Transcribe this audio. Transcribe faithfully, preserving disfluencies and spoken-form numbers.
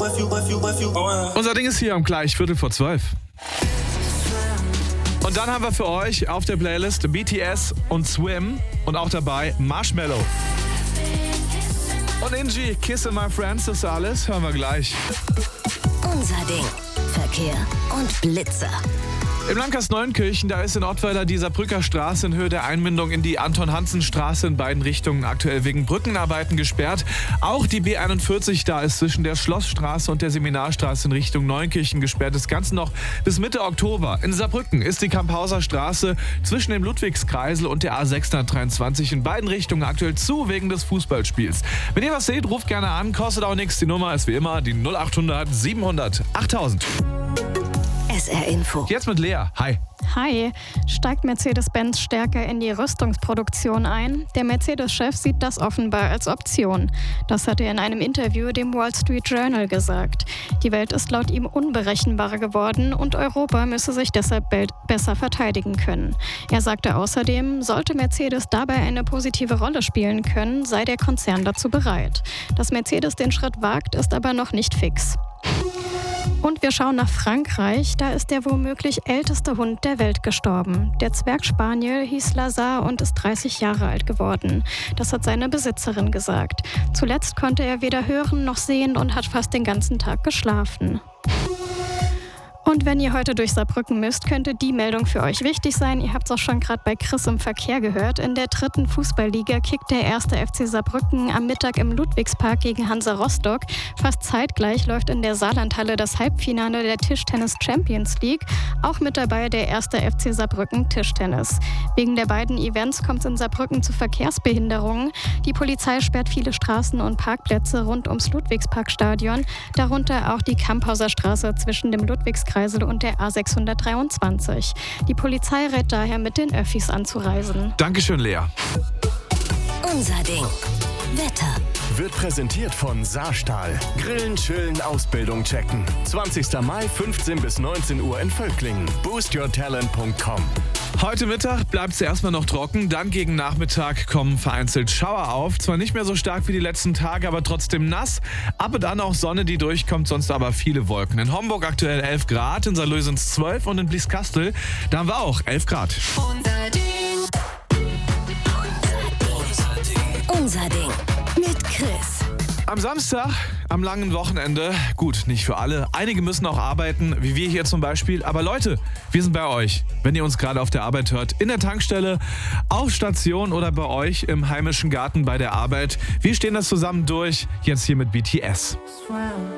Unser Ding ist hier um gleich Viertel vor zwölf. Und dann haben wir für euch auf der Playlist B T S und Swim und auch dabei Marshmello. Und Ingi, Kiss My Friends, das alles hören wir gleich. Unser Ding. Verkehr und Blitzer. Im Landkreis Neunkirchen, da ist in Ottweiler die Saarbrücker Straße in Höhe der Einmündung in die Anton-Hansen-Straße in beiden Richtungen aktuell wegen Brückenarbeiten gesperrt. Auch die B einundvierzig da ist zwischen der Schlossstraße und der Seminarstraße in Richtung Neunkirchen gesperrt. Das Ganze noch bis Mitte Oktober. In Saarbrücken ist die Kamphauser Straße zwischen dem Ludwigskreisel und der A sechshundertdreiundzwanzig in beiden Richtungen aktuell zu wegen des Fußballspiels. Wenn ihr was seht, ruft gerne an, kostet auch nichts. Die Nummer ist wie immer die null achthundert siebenhundert achttausend. S R Info. Jetzt mit Lea. Hi. Hi. Steigt Mercedes-Benz stärker in die Rüstungsproduktion ein? Der Mercedes-Chef sieht das offenbar als Option. Das hat er in einem Interview dem Wall Street Journal gesagt. Die Welt ist laut ihm unberechenbarer geworden und Europa müsse sich deshalb besser verteidigen können. Er sagte außerdem, sollte Mercedes dabei eine positive Rolle spielen können, sei der Konzern dazu bereit. Dass Mercedes den Schritt wagt, ist aber noch nicht fix. Und wir schauen nach Frankreich. Da ist der womöglich älteste Hund der Welt gestorben. Der Zwergspaniel hieß Lazar und ist dreißig Jahre alt geworden. Das hat seine Besitzerin gesagt. Zuletzt konnte er weder hören noch sehen und hat fast den ganzen Tag geschlafen. Und wenn ihr heute durch Saarbrücken müsst, könnte die Meldung für euch wichtig sein. Ihr habt es auch schon gerade bei Chris im Verkehr gehört. In der dritten Fußballliga kickt der erste F C Saarbrücken am Mittag im Ludwigspark gegen Hansa Rostock. Fast zeitgleich läuft in der Saarlandhalle das Halbfinale der Tischtennis Champions League. Auch mit dabei der erste F C Saarbrücken Tischtennis. Wegen der beiden Events kommt es in Saarbrücken zu Verkehrsbehinderungen. Die Polizei sperrt viele Straßen und Parkplätze rund ums Ludwigsparkstadion. Darunter auch die Kamphauser Straße zwischen dem Ludwigskreisel und der A sechshundertdreiundzwanzig. Die Polizei rät daher, mit den Öffis anzureisen. Dankeschön, Lea. Unser Ding. Wetter. Wird präsentiert von Saarstahl. Grillen, chillen, Ausbildung checken. zwanzigster Mai, fünfzehn bis neunzehn Uhr in Völklingen. boost your talent punkt com. Heute Mittag bleibt es erstmal noch trocken, dann gegen Nachmittag kommen vereinzelt Schauer auf. Zwar nicht mehr so stark wie die letzten Tage, aber trotzdem nass. Ab und an auch Sonne, die durchkommt, sonst aber viele Wolken. In Homburg aktuell elf Grad, in Saarlouis sind es zwölf und in Blieskastel, da haben wir auch elf Grad. Unser Ding. Unser Ding. Mit Chris. Am Samstag, am langen Wochenende, gut, nicht für alle, einige müssen auch arbeiten, wie wir hier zum Beispiel, aber Leute, wir sind bei euch, wenn ihr uns gerade auf der Arbeit hört, in der Tankstelle, auf Station oder bei euch im heimischen Garten bei der Arbeit. Wir stehen das zusammen durch, jetzt hier mit B T S.